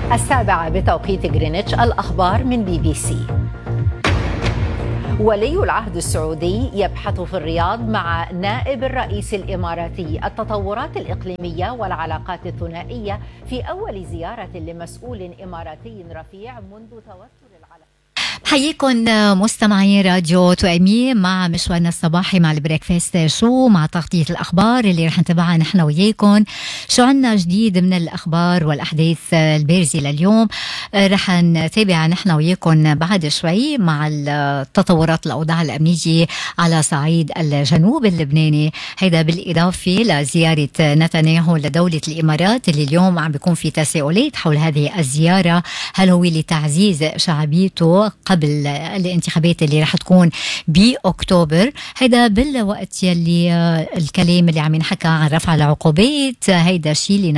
7:00 بتوقيت غرينتش. الأخبار من BBC. ولي العهد السعودي يبحث في الرياض مع نائب الرئيس الإماراتي التطورات الإقليمية والعلاقات الثنائية في أول زيارة لمسؤول إماراتي رفيع منذ توتر العلاقات. حييكم مستمعين راديو توأمي مع مشوارنا الصباحي مع البريكفاست شو، مع تغطية الأخبار اللي رح نتابعها نحن وياكم. شو عنا جديد من الأخبار والأحداث البارزة لليوم رح نتابع نحن وياكم بعد شوي مع التطورات الأوضاع الأمنية على صعيد الجنوب اللبناني، هيدا بالإضافة لزيارة نتنياهو لدولة الإمارات اللي اليوم عم بيكون في تساؤلات حول هذه الزيارة. هل هو لتعزيز شعبيته قبل الانتخابات اللي رح تكون بأكتوبر؟ هيدا بالوقت يلي الكلام اللي عم ينحكى عن رفع العقوبات، هيدا الشيء اللي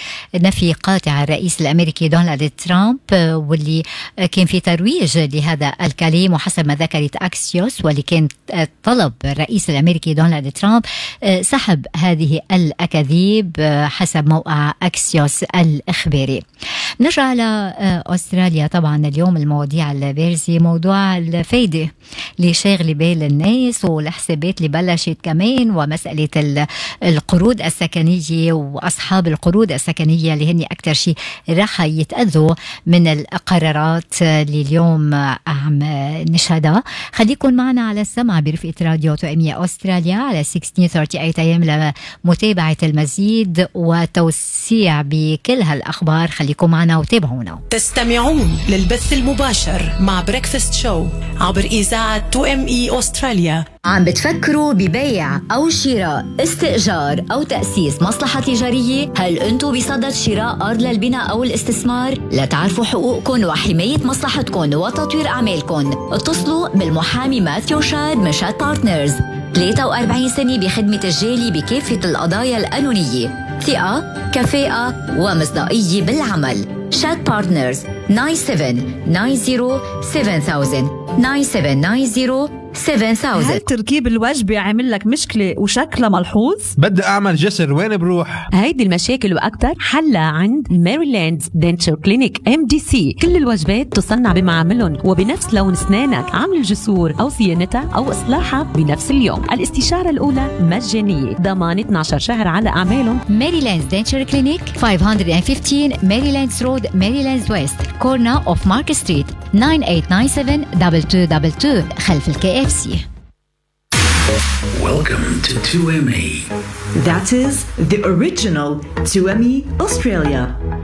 نفي قاطع الرئيس الأمريكي دونالد ترامب، واللي كان في ترويج لهذا الكلام. وحسب ما ذكرت أكسيوس واللي كان طلب الرئيس الأمريكي دونالد ترامب سحب هذه الأكاذيب حسب موقع أكسيوس الإخباري. نرجع لأستراليا. طبعا اليوم المواضيع البارزة موضوع الفايدة اللي شاغل بال الناس والحسابات اللي بلشت كمان، ومسألة القروض السكنية وأصحاب القروض السكنية اللي هن أكتر شيء راح يتأذوا من القرارات اللي اليوم عم نشهدها. خليكن معنا على السمع برفقة راديو توأمية أستراليا على 1638 AM لمتابعة المزيد وتوسيع بكل هالأخبار. خليكم معنا وتابعونا. تستمعون للبث المباشر مع بريكفاست شو عبر إذاعة 2ME أستراليا. عم بتفكروا ببيع أو شراء، استئجار أو تأسيس مصلحة تجارية؟ هل أنتوا بصدد شراء أرض للبناء أو الاستثمار؟ لتعرفوا حقوقكم وحماية مصلحتكم وتطوير أعمالكم، اتصلوا بالمحامي ماثيو شاد من شاد بارتنرز. 43 سنة بخدمة الجالي بكافة القضايا القانونية، ثقة، كفاءة ومصداقية بالعمل. شاد بارتنرز 979070 979070. هل تركيب الوجبة عامل لك مشكلة وشكلها ملحوظ؟ بدي أعمل جسر، وين بروح؟ هيدي المشاكل وأكتر حلها عند ميريلاند دنتشر كلينيك MDC. كل الوجبات تصنع بمعاملهم وبنفس لون أسنانك. عمل الجسور أو صيانتها أو إصلاحها بنفس اليوم. الاستشارة الأولى مجانية، ضمان 12 شهر على أعمالهم. ميريلاند دنتشر كلينيك 515 ميريلاند رود ميريلاند ويست كورنر اوف مارك ستريت 9897 2222 خلف الكي FC. Welcome to 2ME. That is the original 2ME Australia.